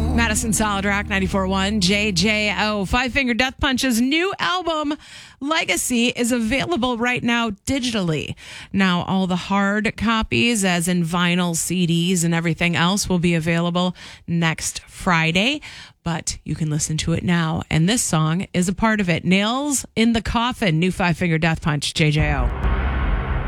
Madison Solid Rock 94.1 JJO. Five Finger Death Punch's new album, Legacy, is available right now digitally. Now, all the hard copies, as in vinyl, CDs, and everything else, will be available next Friday. But you can listen to it now. And this song is a part of it. Nails in the Coffin, new Five Finger Death Punch, JJO.